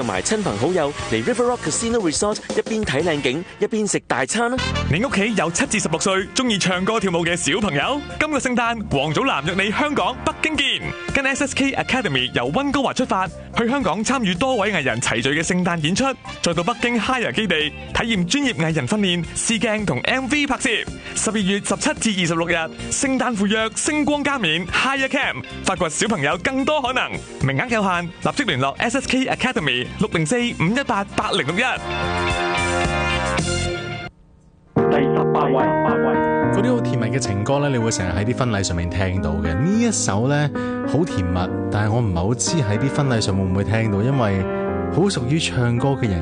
埋親朋好友嚟 River Rock Casino Resort， 一邊睇靚景，一邊食大餐啦！ 你屋企有7至16歲中意唱歌跳舞嘅小朋友，今個聖誕，黃祖藍約你香港北京見，跟 SSK Academy 由溫哥華出發，去香港參與多位藝人齊聚嘅聖誕演出，再到北京 Higher 基地體驗專業藝人訓練、試鏡同 MV 拍攝。12月17至26日，聖誕赴約，星光加冕 Higher Camp， 發掘小朋友更多可能，名額有限，立即聯絡 SSK Academy 604-518-8061。 第18位， 嗰啲好甜蜜嘅情歌咧，你會成日喺啲婚禮上面聽到嘅。呢一首咧好甜蜜，但係我唔係好知喺啲婚禮上會唔會聽到，因為好屬於唱歌嘅人。